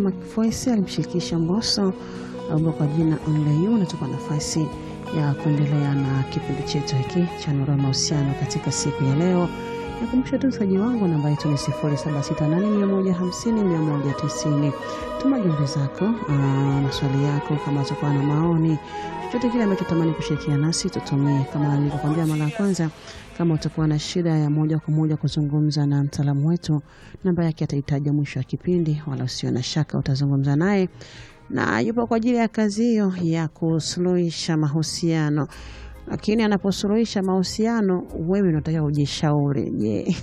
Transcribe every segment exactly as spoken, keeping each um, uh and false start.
Rema Voice alimshirikisha Mbosso au kwa jina Only You, na tupa nafasi ya kuendelea na kipindi chetu hiki cha Nuru ya Mahusiano katika siku ya leo. Nakumbusha tu msaji wangu namba yetu ni sifuri saba sita nane mia moja hamsini mia moja tisini. Tuma jumbe zako, maswali yako, kama utakuwa na maoni, chochote kile ambacho unatamani kushirikiana nasi tutumie. Kama nilivyokuambia mara ya kwanza, kama utakuwa na shida ya moja kwa moja kuzungumza na mtaalamu wetu, namba yake atahitaji mwisho wa kipindi, wala usio na shaka utazungumza naye, na yupo kwa ajili ya kazi hiyo ya kusuluhisha mahusiano. Lakini anaposuluhisha mahusiano, wewe unataka ujishauri, je,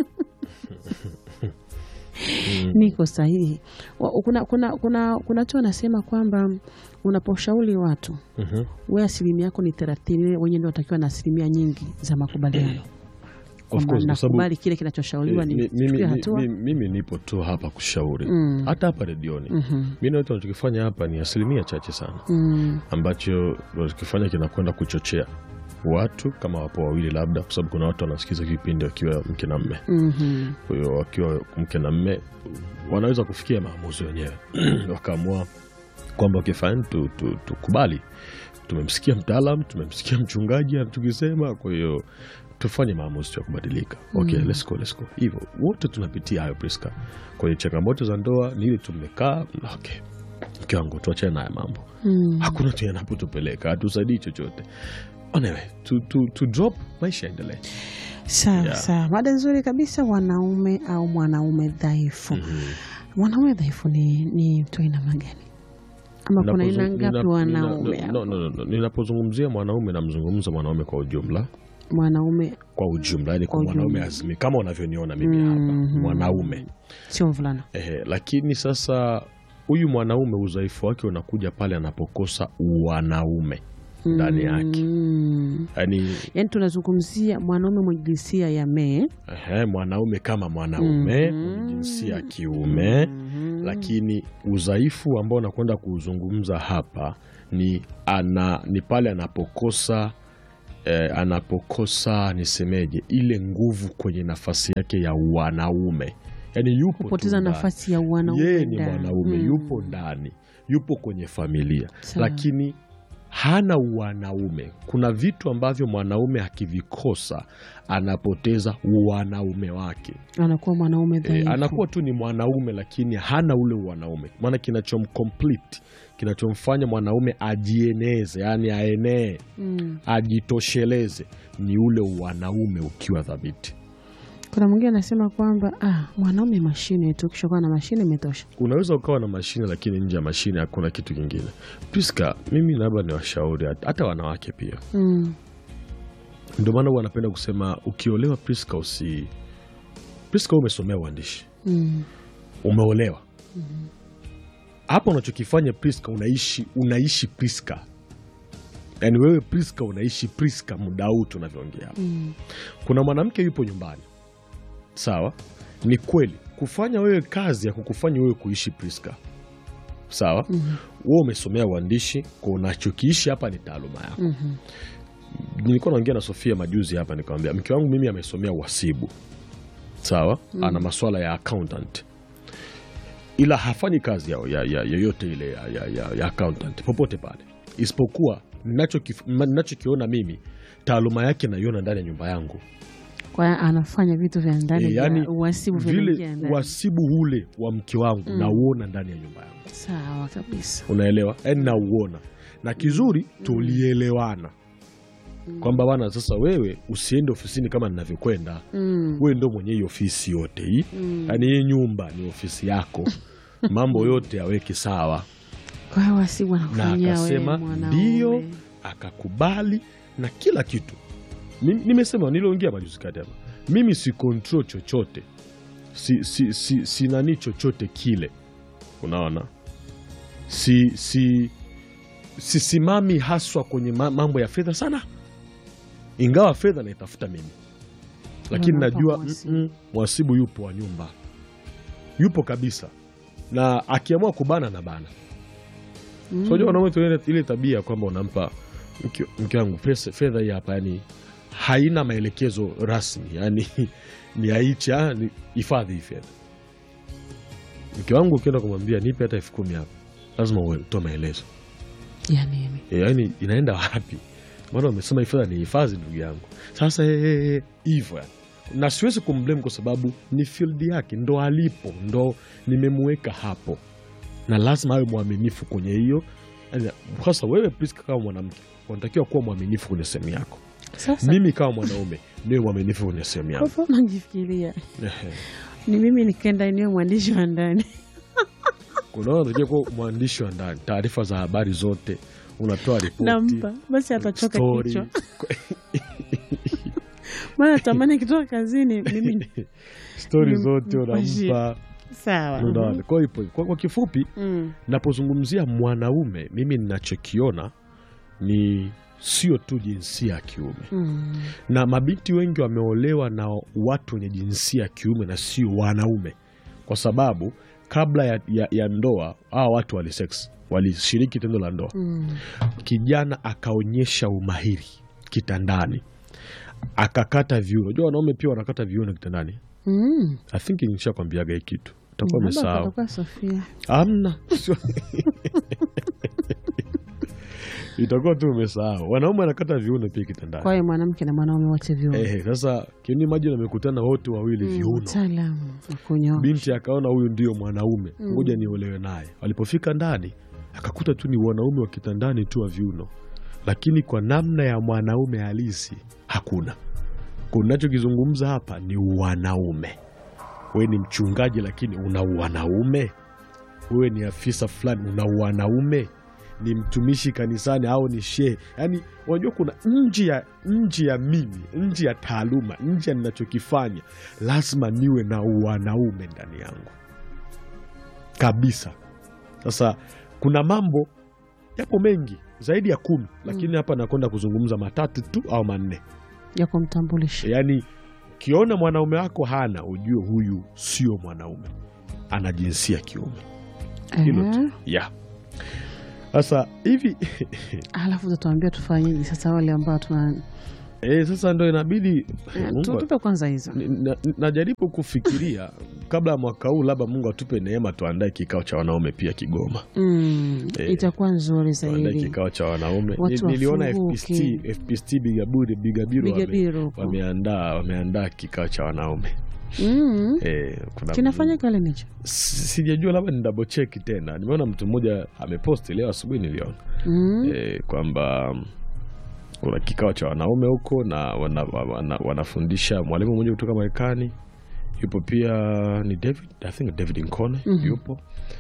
niko sahihi? Kuna kuna kuna kuna tu anasema kwamba unaposhauri watu, uh-huh, wewe asilimia yako ni thelathini, wenyewe ndio watakiwa na asilimia nyingi za makubaliano. Of course, kwa sababu kile kinachoshauriwa ni mimi, mimi, mimi nipo tu hapa kushauri. Mm. Hata hapa redioni. Mm-hmm. Mimi na watu wanachokifanya hapa ni asilimia chache sana. Mm. Ambacho wanachokifanya kinakwenda kuchochea watu kama wapo wawili labda, kwa sababu kuna watu wanasikiza kipindi wakiwa mke na mume. Mhm. Kwa hiyo wakiwa mke na mume wanaweza kufikia maamuzi wenyewe. Wakaamua kwamba ukifanya tu tukubali. Tumemsikia mtaalamu, tumemsikia mchungaji anachokisema, kwa hiyo tufanye maamuzi ya kubadilika. Okay, mm. let's go, let's go. Hivyo wote tunapitia hayo, Priska. Kwa hiyo changamoto za ndoa ni ile tumekaa, okay, mke wangu tuachane na haya mambo. Mm. Hakuna tu yanapotupeleka, hatusaidii chochote. Anyway, to to to drop maisha endelee. Sawa, yeah. Sawa. Mada nzuri kabisa, wanaume au mwanaume dhaifu. Mm-hmm. Mwanaume dhaifu ni ni mtu aina gani? Ama kuna aina ngapi wanaume? No, no, no, no. Ninapozungumzia mwanaume namzungumza mwanaume kwa ujumla. Mwanaume kwa ujumla, yani kwa mwanaume azimi kama unavyoniona mimi hapa. Mm-hmm. Mwanaume sio mvulana. Ehe, lakini sasa huyu mwanaume udhaifu wake unakuja pale anapokosa wanaume ndani yake. Mm. Yani yani tunazungumzia mwanaume mwenye jinsia ya me. Ehe, mwanaume kama mwanaume mwenye mm-hmm. jinsia ya kiume. Mm-hmm. Lakini udhaifu ambao unakwenda kuzungumza hapa ni ana ni pale anapokosa Eh, anapokosa nisemeje ile nguvu kwenye nafasi yake ya wanaume. Yani yupo kupoteza nafasi ya wanaume. Yeye ni mwanaume, mm. yupo ndani, yupo kwenye familia. Sawa. Lakini hana wanaume. Kuna vitu ambavyo mwanaume hakivikosa, anapoteza wanaume wake. Anakuwa mwanaume dhaifu. E, anakuwa tu ni mwanaume lakini hana ule wanaume. Maana kinachomcomplete, kinachomfanya mwanaume ajieneze, yani aenee, mm. ajitosheleze, ni ule wanaume ukiwa dhabiti. Kuna mwingine anasema kwamba ah, mwanaume mashine tu, kishakuwa na mashine imetosha. Unaweza ukawa na mashine lakini nje ya mashine hakuna kitu kingine. Priska, mimi labda ni washauri hata wanawake pia. Mm. Ndio maana wanapenda kusema ukiolewa, Priska, usi Priska umesomea uandishi. Mm. Umeolewa. Mm-hmm. Hapo unachokifanya Priska, unaishi unaishi Priska. Yaani wewe Priska unaishi Priska muda huu tunavyoongea hapa. Mm. Kuna mwanamke yupo nyumbani. Sawa? Ni kweli kufanya wewe kazi ya kukufanya wewe kuishi Priska. Sawa? Mm-hmm. Wewe umesomea uandishi, kwa unachokiishi hapa ni taaluma yako. Mm-hmm. Nilikuwa naongea na Sofia majuzi hapa, nikamwambia mke wangu mimi amesomea uhasibu. Sawa? Mm-hmm. Ana masuala ya accountant. Ila hafanyi kazi yao ya ya yoyote ile ya ya, ya, ya accountant popote pale. Isipokuwa ninachokiona mimi, taaluma yake naiona ndani ya nyumba yangu. Kwa anafanya vitu vya ndani, e, yani uhasibu vile uhasibu ule wa mke wangu, mm. nauona ndani ya nyumba yangu. Sawa kabisa. Unaelewa? Yaani nauona. Na kizuri, mm. tulielewana. Mm. Kwamba bwana, sasa wewe usiende ofisini kama ninavyokwenda. Mm. Wewe ndio mwenye hiyo ofisi yote hii. Mm. Yaani hii nyumba ni ofisi yako. Mambo yote yaweke sawa. Kwa hiyo wasibu anafanyia wewe mwanaume. Na akasema ndio, akakubali na kila kitu. Nimesema, niliongea majuzi kati hapa. Mimi si control chochote. Si si si, si nani chochote kile. Unaona? Si si sisimami haswa kwenye mambo ya fedha sana. Ingawa fedha naitafuta mimi. Lakini najua mhasibu yupo wa nyumba. Yupo kabisa. Na akiamua kubana na bana. Mm. So wanaume ile tabia kwamba unampa mke wangu fedha hii hapa, yani haina maelekezo rasmi, yani ni aicha, ni hifadhi hii fedha. Mke wangu ukienda kumwambia nipe hata elfu kumi hapa, lazima utoe maelezo. Ya nini? E, yani inaenda wapi? Maana umesema hifadhi ni hifadhi, ndugu yangu. Sasa hivyo yani, na siwezi kumblame kwa sababu ni field yake, ndo alipo, ndo nimemweka hapo, na lazima awe mwaminifu kwenye hiyo. Sasa wewe Priska kama mwanamke unatakiwa kuwa mwaminifu kwenye sehemu yako. Sasa mimi kama mwanaume niwe mwaminifu kwenye sehemu yangu. Kwa nini unajifikiria? Ni mimi nikaenda niwe mwandishi wa ndani. Kuna unatakiwa kuwa mwandishi wa ndani, taarifa za habari zote unatoa ripoti. Nampa basi atachoka kichwa. Maana tamani kitoka kazini mimi story zote unampa. Sawa. Unaona? Kwa hiyo kwa, kwa kifupi mm. napozungumzia mwanaume mimi ninachokiona ni sio tu jinsia ya kiume. Mm. Na mabinti wengi wameolewa na watu wenye jinsia ya kiume na sio wanaume. Kwa sababu kabla ya, ya, ya ndoa hao watu wali sex, walishiriki tendo la ndoa. Mm. Kijana akaonyesha umahiri kitandani, akakata viuno. Unajua wanaume pia wanakata viuno kitandani. Mm. I think nishakwambiaga hiki kitu. Utakuwa umesahau. Utakuwa Sofia. Amna. Itakuwa tu umesahau. Wanaume wanakata viuno pia kitandani. Kwa hiyo mwanamke na mwanaume wote viuno. Eh, sasa kioni maji wamekutana wote wawili mm, viuno. Mtaalamu wa kunyoa. Binti akaona huyu ndio mwanaume, ngoja mm. niolewe naye. Walipofika ndani akakuta tu ni wanaume wa kitandani tu wa viuno. Lakini kwa namna ya mwanaume halisi hakuna. Kunachokizungumza hapa ni wanaume. Wewe ni mchungaji lakini una wanaume. Wewe ni afisa fulani una wanaume. Ni mtumishi kanisani au ni shehe. Yaani unajua kuna nje ya nje ya mimi, nje ya taaluma, nje ya ninachokifanya, lazima niwe na wanaume ndani yangu. Kabisa. Sasa kuna mambo yapo mengi zaidi ya kumi, lakini hapa mm. nakwenda kuzungumza matatu tu au manne ya kumtambulisha. Yaani ukiona mwanaume wako hana, ujue huyu sio mwanaume, ana jinsia ya kiume. Hilo tu. Yeah. Sasa hivi alafu utatuambia tufanyeje sasa wale ambao tuna eh sasa ndio inabidi tutupe kwanza hizo. Najaribu kufikiria kabla mwaka huu labda Mungu atupe neema tuandae kikao cha wanaume pia Kigoma. Mm, e, itakuwa nzuri zaidi. Tuandae kikao cha wanaume. Niliona F P S T F P S T Bigabudi Bigabiro wameandaa wameandaa kikao cha wanaume. Mm. Eh, kuna kinafanya kale nicho. Sijajua labda ni double check tena. Nimeona mtu mmoja amepost leo asubuhi niliona. Mm. Eh, kwamba kuna kikao cha wanaume huko na wana, wana, wanafundisha mwalimu mmoja kutoka Marekani. Yupo pia ni David, I think David Nkone. Mm-hmm. Yupo.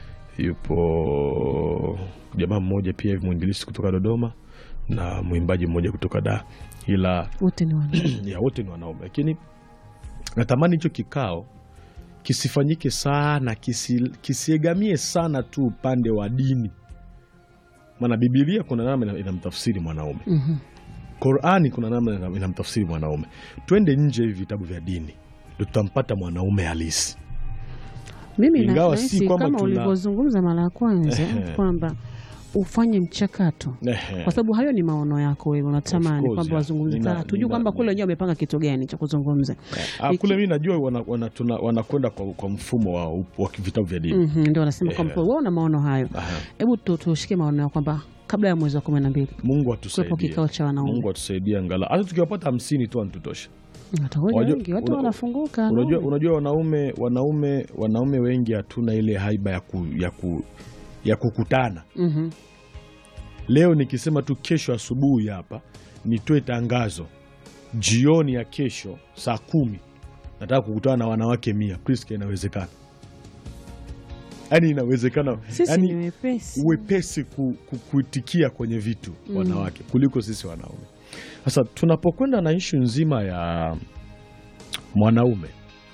Yupo jamaa mmoja pia hivi mwinjilisti kutoka Dodoma na mwimbaji mmoja kutoka Dar. Ila wote ni wanaume. Ya wote ni wanaume. Lakini natamani hicho kikao kisifanyike sana, kisi, kisiegamie sana tu upande wa dini. Maana Biblia kuna namna inamtafsiri mwanaume. Mhm. Qur'ani kuna namna inamtafsiri mwanaume. Twende nje hivi vitabu vya dini, ndio tutampata mwanaume halisi. Mimi na si kama tuna... ulivyozungumza mara ya kwanza kwamba ufanye mchakato. Kwa sababu hayo ni maono yako wewe unatamani kwamba wazungumze sana. Tujue kwamba kule wenyewe wamepanga kitu gani cha kuzungumza. Ah, kule mimi najua wanakwenda wana, wana kwa, kwa mfumo wa, wa vitabu vya dini. Mhm, ndio wanasema kwamba wewe una maono hayo. Hebu tushike maono yako kwamba kabla ya mwezi wa kumi na mbili Mungu atusaidie. Kwa kikao cha wanaume. Mungu atusaidie angalau. Hata tukiwapata hamsini tu anatutosha. Watakuja wengi, watu wanafunguka. Unajua unajua wanaume wanaume wanaume wengi hatuna ile haiba ya ku, ya ku, ya kukutana. Mhm. Leo nikisema tu kesho asubuhi hapa nitoe tangazo, jioni ya kesho saa kumi nataka kukutana na wanawake mia, Priska, inawezekana? Yaani inawezekana, yaani wepesi, wepesi ku, ku, kuitikia kwenye vitu mm. wanawake kuliko sisi wanaume. Sasa tunapokwenda na issue nzima ya mwanaume,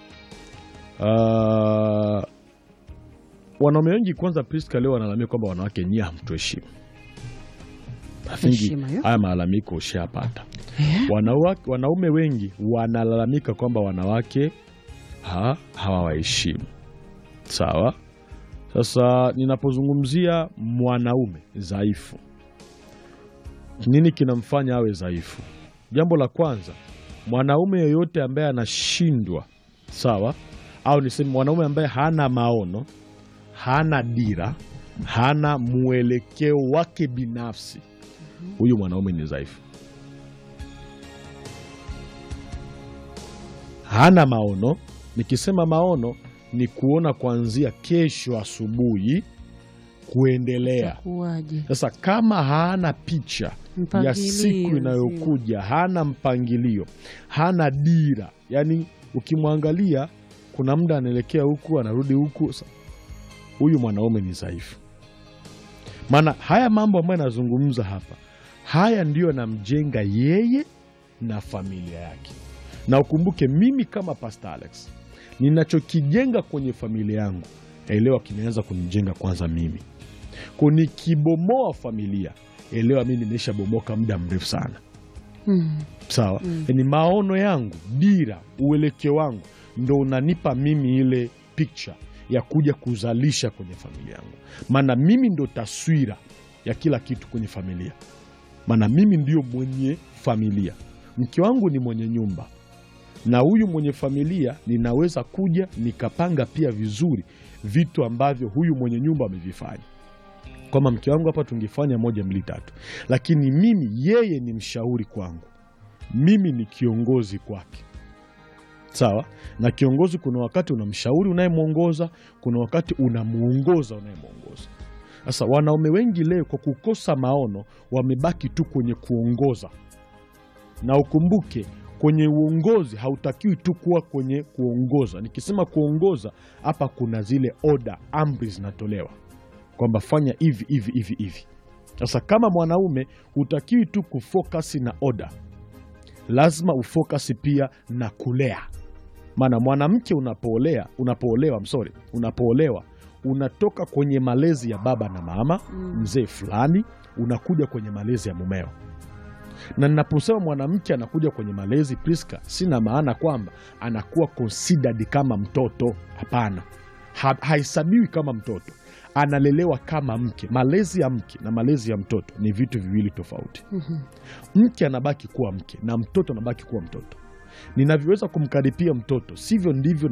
uh, wanaume wengi kwanza Priska leo wanalalamika kwamba wanawake nyinyi hamtuheshimu. Afingi haya malalamiko ushapata. Yeah. Wanawake, wanaume wengi wanalalamika kwamba wanawake ha, hawawaheshimu. Sawa? Sasa ninapozungumzia mwanaume dhaifu, nini kinamfanya awe dhaifu? Jambo la kwanza, mwanaume yoyote ambaye anashindwa, sawa? Au niseme mwanaume ambaye hana maono, hana dira, hana mwelekeo wake binafsi, huyu mwanaume ni dhaifu. Hana maono. Nikisema maono ni kuona kuanzia kesho asubuhi kuendelea. Sasa kama hana picha ya siku inayokuja, hana mpangilio, hana dira, yani ukimwangalia kuna muda anaelekea huku anarudi huku, huyu mwanaume ni dhaifu. Maana haya mambo ambayo nazungumza hapa, haya ndiyo namjenga yeye na familia yake. Na ukumbuke mimi kama Pastor Alex, ninachokijenga kwenye familia yangu, elewa kimeanza kunijenga kwanza mimi. Kwa nikibomoa familia, elewa mimi nimesha bomoka muda mrefu sana. Mm. Sawa? Mm. Ni maono yangu, dira, uelekeo wangu ndo unanipa mimi ile picture ya kuja kuzalisha kwenye familia yangu. Maana mimi ndo taswira ya kila kitu kwenye familia. Maana mimi ndio mwenye familia. Mke wangu ni mwenye nyumba. Na huyu mwenye familia ninaweza kuja nikapanga pia vizuri vitu ambavyo huyu mwenye nyumba amevifanya. Kama mke wangu hapa tungefanya moja mbili tatu. Lakini mimi, yeye ni mshauri kwangu. Mimi ni kiongozi kwake. Sawa? Na kiongozi kuna wakati unamshauri unayemuongoza, kuna wakati unamuongoza unayemuongoza. Sasa wanaume wengi leo kwa kukosa maono wamebaki tu kwenye kuongoza. Na ukumbuke kwenye uongozi hautakiwi tu kuwa kwenye kuongoza. Nikisema kuongoza hapa kuna zile order, amri zinatolewa kwamba fanya hivi hivi hivi hivi. Sasa kama mwanaume hutakiwi tu kufocus na order, lazima ufocus pia na kulea. Maana mwanamke unapoolea, unapoolewa, msori, unapoolewa, unatoka kwenye malezi ya baba na mama, mm. mzee fulani, unakuja kwenye malezi ya mumeo. Na ninaposema mwanamke anakuja kwenye malezi, Priska, sina maana kwamba anakuwa considered kama mtoto. Hapana. Ha, haisabiwi kama mtoto. Analelewa kama mke. Malezi ya mke na malezi ya mtoto ni vitu viwili tofauti. Mm-hmm. Mke anabaki kuwa mke na mtoto anabaki kuwa mtoto. Ninavyoweza kumkaripia mtoto, sivyo ndivyo